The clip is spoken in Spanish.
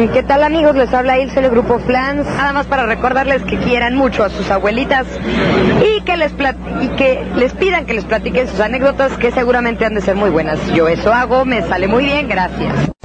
¿Qué tal, amigos? Les habla Ilse del Grupo Flans. Nada más para recordarles que quieran mucho a sus abuelitas y que les pidan que les platiquen sus anécdotas, que seguramente han de ser muy buenas. Yo eso hago, me sale muy bien, gracias.